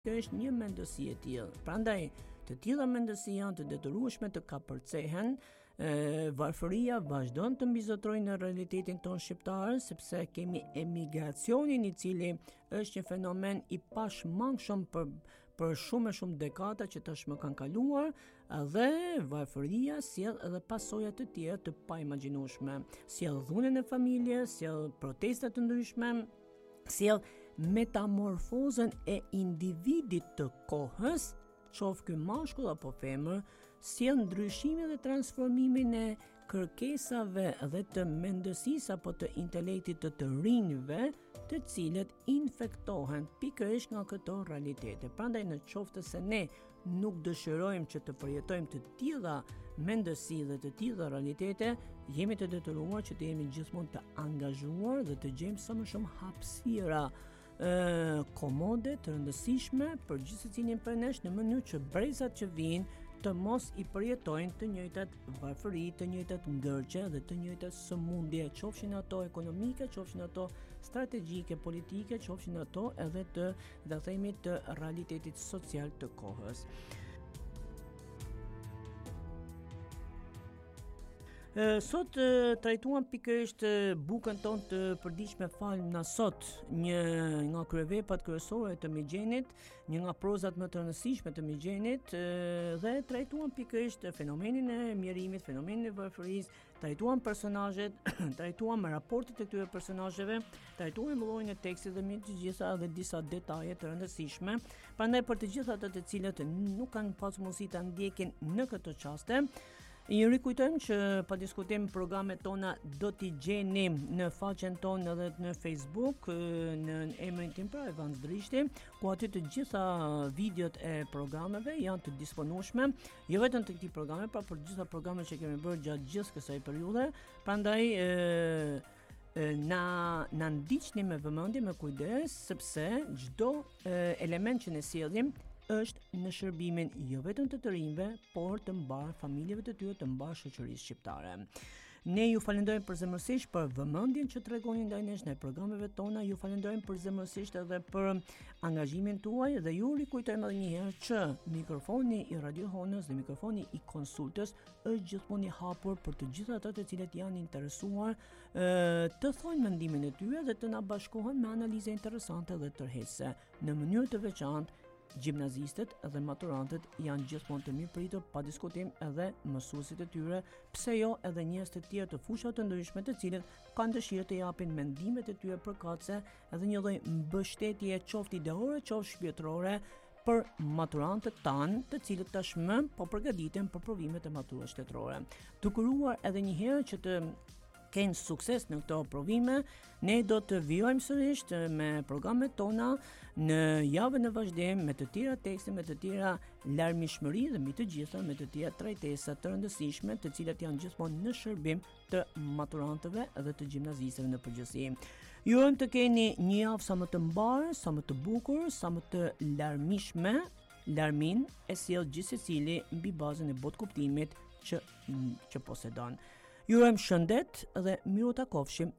Kjo është një mendësi e tillë. Prandaj të tilla mendësi janë të detyrueshme të kapërcehen. Varfëria vazhdon të mbizotrojë në realitetin ton shqiptar, sepse kemi emigracionin i cili është një fenomen i pashmangshëm për shumë dekada që tashmë kanë kaluar, dhe varfëria sjell edhe pasoja të tjera të paimagjinueshme. Sjell dhunën në familje, sjell protesta të ndryshme, sjell metamorfozën e individit të kohës, qoftë ky mashkull apo femër, sjell ndryshimin dhe transformimin e kërkesave dhe të mendësisë apo të intelektit të rinjve, të cilët infektohen pikërisht nga këto realitete. Prandaj në qoftë se ne nuk dëshirojmë që të përjetojmë të tilla mendësi dhe të tilla realitete, jemi të detyruar që të jemi gjithmonë të angazhuar dhe të gjejmë sa më shumë hapësira komode të rëndësishme për gjithë secilin prej nesh, në mënyrë që brezat që vijnë të mos i përjetojnë të njëjtat varfëri, të njëjtat ngërçe dhe të njëjtat sëmundje, qofshin ato ekonomike, qofshin ato strategjike, politike, qofshin ato edhe të realitetit social të kohës. Sot trajtuam pikërisht bukën tonë të përditshme Falem na sot, një nga kryevepat kryesore të Migjenit, një nga prozat më të rëndësishme të Migjenit, dhe trajtuam pikërisht fenomenin e mjerimit, fenomenin e varfërisë, trajtuam personazhet, trajtuam raportet e këtyre personazheve, trajtuam llojin e tekstit dhe mbi të gjitha edhe disa detaje të rëndësishme. Prandaj për të gjithë ata të cilët nuk kanë pasur mundësi ta ndjekin në këto çaste, ju rikujtojmë që pa diskutim programet tona do t'i gjeni në faqen tonë edhe në Facebook, në emrin tim pra Evans Drishti, ku aty të gjitha videot e programeve janë të disponueshme, jo vetëm të këtij programe, pra për gjitha programet që kemi bërë gjatë gjithë kësaj periudhe. Prandaj na ndiqni me vëmendje, me kujdes, sepse çdo element që ne sjellim është në shërbimin jo vetëm të rinjve, por të mbar familjeve të tyre, të mbar shoqërisë shqiptare. Ne ju falenderojmë përzemërsisht për vëmendjen që tregoni ndaj nesh në programeve tona, ju falenderojmë përzemërsisht edhe për angazhimin tuaj dhe ju rikujtojmë edhe një herë që mikrofoni i Radio Honës dhe mikrofoni i Konsultës është gjithmonë i hapur për të gjithë ata të cilët janë interesuar të thonë mendimin e tyre dhe të na bashkohen me analiza interesante dhe tërheqëse. Në mënyrë të veçantë, gjimnazistët dhe maturantët janë gjithmonë të mirëpritur, pa diskutim edhe mësuesit e tyre, pse jo edhe njerëz të tjerë të fushave të ndryshme të cilët kanë dëshirë të japin mendimet e tyre përkatëse edhe një lloj mbështetje qoftë ideore, qoftë shpirtërore për maturantët tanë, të cilët tashmë po përgatiten për provimet e maturës shtetërore. Dukuruar edhe një herë që të kenë sukses në këto provime, ne do të vijojmë sërish me programet tona në javën e vazhdim, me të tjera tekste, me të tjera larmishmëri dhe mbi të gjitha me të tjera trajtesa të rëndësishme, të cilat janë gjithmonë në shërbim të maturantëve dhe të gjimnazistëve në përgjithësi. Ju urojmë të keni një javë sa më të mbarë, sa më të bukur, sa më të larmishme. Larmin e sjell gjithsecili mbi bazën e botkuptimit që posedon. Ju urojmë shëndet dhe miru takofshim